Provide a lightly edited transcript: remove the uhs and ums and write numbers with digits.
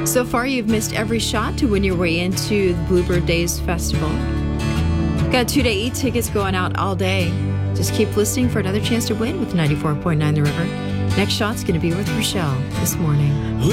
So far, you've missed every shot to win your way into the Bluebird Days Festival. Got 2-day e-tickets going out all day. Just keep listening for another chance to win with 94.9 The River. Next shot's going to be with Rochelle this morning.